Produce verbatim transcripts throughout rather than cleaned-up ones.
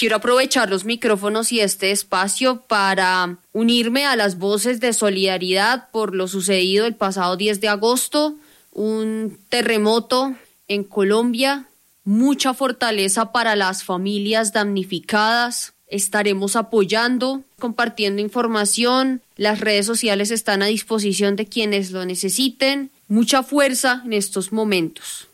quiero aprovechar los micrófonos y este espacio para unirme a las voces de solidaridad por lo sucedido el pasado diez de agosto, un terremoto en Colombia, mucha fortaleza para las familias damnificadas. Estaremos apoyando, compartiendo información, las redes sociales están a disposición de quienes lo necesiten. Mucha fuerza en estos momentos.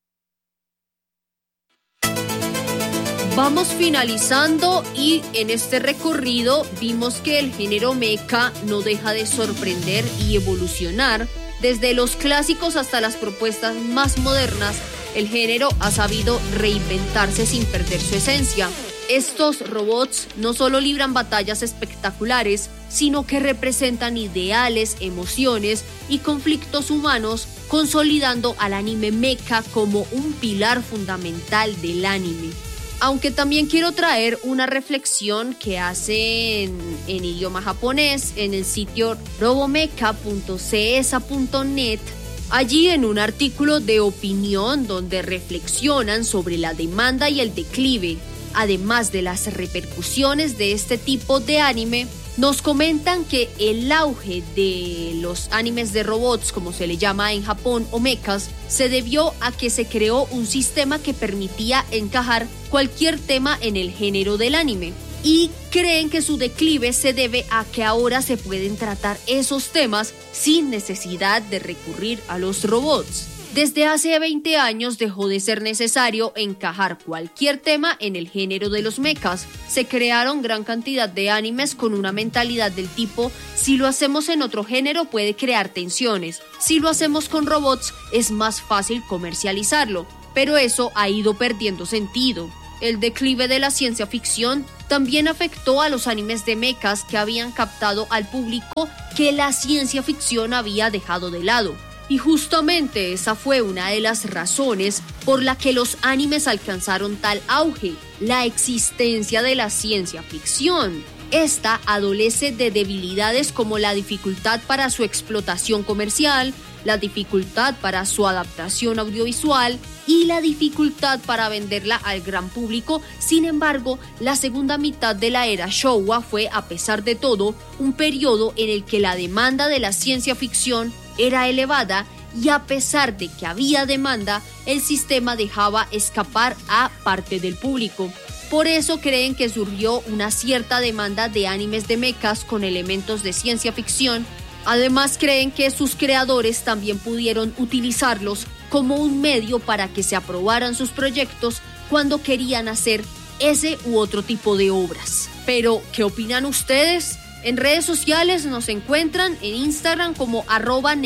Vamos finalizando y en este recorrido vimos que el género mecha no deja de sorprender y evolucionar. Desde los clásicos hasta las propuestas más modernas, el género ha sabido reinventarse sin perder su esencia. Estos robots no solo libran batallas espectaculares, sino que representan ideales, emociones y conflictos humanos, consolidando al anime mecha como un pilar fundamental del anime. Aunque también quiero traer una reflexión que hacen en idioma japonés en el sitio robomecha punto c s a punto net. Allí en un artículo de opinión donde reflexionan sobre la demanda y el declive, además de las repercusiones de este tipo de anime, nos comentan que el auge de los animes de robots, como se le llama en Japón, o mechas, se debió a que se creó un sistema que permitía encajar cualquier tema en el género del anime. Y creen que su declive se debe a que ahora se pueden tratar esos temas sin necesidad de recurrir a los robots. Desde hace veinte años dejó de ser necesario encajar cualquier tema en el género de los mechas. Se crearon gran cantidad de animes con una mentalidad del tipo: si lo hacemos en otro género puede crear tensiones, si lo hacemos con robots es más fácil comercializarlo, pero eso ha ido perdiendo sentido. El declive de la ciencia ficción también afectó a los animes de mechas que habían captado al público que la ciencia ficción había dejado de lado. Y justamente esa fue una de las razones por la que los animes alcanzaron tal auge, la existencia de la ciencia ficción. Esta adolece de debilidades como la dificultad para su explotación comercial, la dificultad para su adaptación audiovisual y la dificultad para venderla al gran público. Sin embargo, la segunda mitad de la era Showa fue, a pesar de todo, un periodo en el que la demanda de la ciencia ficción era elevada y a pesar de que había demanda, el sistema dejaba escapar a parte del público. Por eso creen que surgió una cierta demanda de animes de mechas con elementos de ciencia ficción. Además, creen que sus creadores también pudieron utilizarlos como un medio para que se aprobaran sus proyectos cuando querían hacer ese u otro tipo de obras. Pero, ¿qué opinan ustedes? En redes sociales nos encuentran en Instagram como arroba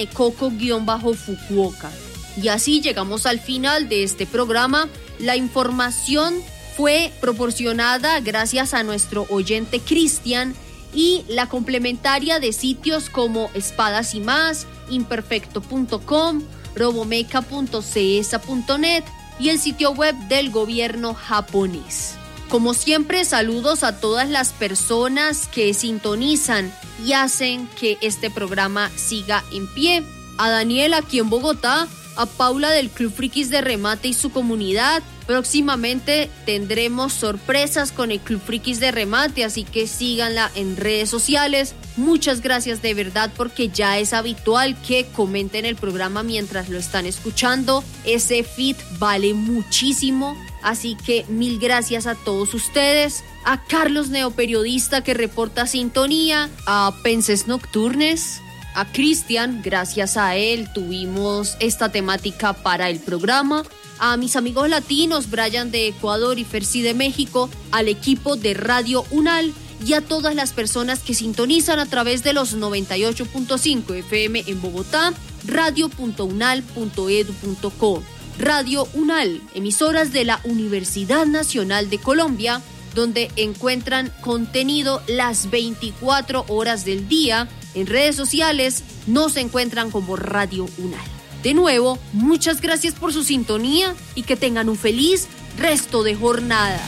nekoko-fukuoka. Y así llegamos al final de este programa. La información fue proporcionada gracias a nuestro oyente Cristian y la complementaria de sitios como Espadas y Más, imperfecto punto com, robomecha punto c s a punto net y el sitio web del gobierno japonés. Como siempre, saludos a todas las personas que sintonizan y hacen que este programa siga en pie. A Daniel aquí en Bogotá, a Paula del Club Frikis de Remate y su comunidad. Próximamente tendremos sorpresas con el Club Frikis de Remate, así que síganla en redes sociales. Muchas gracias de verdad, porque ya es habitual que comenten el programa mientras lo están escuchando. Ese feed vale muchísimo, así que mil gracias a todos ustedes. A Carlos Neoperiodista, que reporta sintonía, a Penses Nocturnes, a Cristian, gracias a él tuvimos esta temática para el programa. A mis amigos latinos, Brian de Ecuador y Fersi de México, al equipo de Radio UNAL y a todas las personas que sintonizan a través de los noventa y ocho punto cinco F M en Bogotá, radio punto unal punto e d u punto co. Radio UNAL, emisoras de la Universidad Nacional de Colombia, donde encuentran contenido las veinticuatro horas del día. En redes sociales nos encuentran como Radio UNAL. De nuevo, muchas gracias por su sintonía y que tengan un feliz resto de jornada.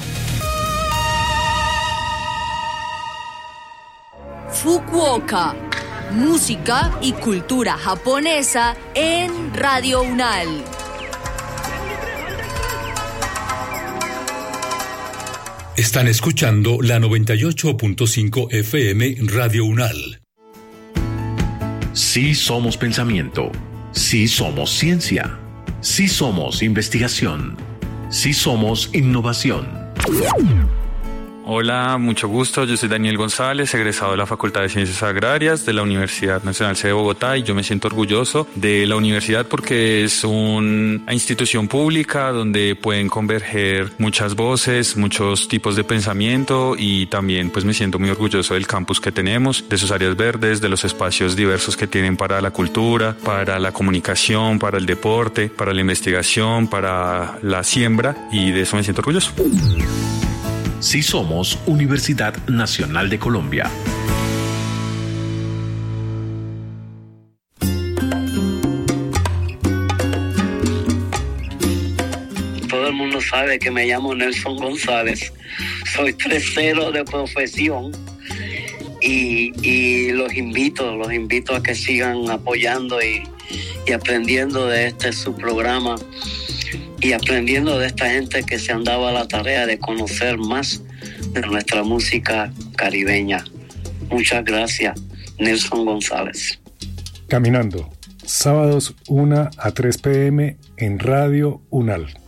Fukuoka, música y cultura japonesa en Radio UNAL. Están escuchando la noventa y ocho punto cinco F M Radio UNAL. Sí somos pensamiento. Sí somos ciencia. Sí somos investigación. Sí somos innovación. Hola, mucho gusto. Yo soy Daniel González, egresado de la Facultad de Ciencias Agrarias de la Universidad Nacional C de Bogotá, y yo me siento orgulloso de la universidad porque es una institución pública donde pueden converger muchas voces, muchos tipos de pensamiento, y también pues me siento muy orgulloso del campus que tenemos, de sus áreas verdes, de los espacios diversos que tienen para la cultura, para la comunicación, para el deporte, para la investigación, para la siembra, y de eso me siento orgulloso. Sí somos Universidad Nacional de Colombia. Todo el mundo sabe que me llamo Nelson González. Soy tercero de profesión y, y los invito, los invito a que sigan apoyando y, y aprendiendo de este su programa, y aprendiendo de esta gente que se han dado a la tarea de conocer más de nuestra música caribeña. Muchas gracias, Nelson González. Caminando, sábados una a tres p m en Radio UNAL.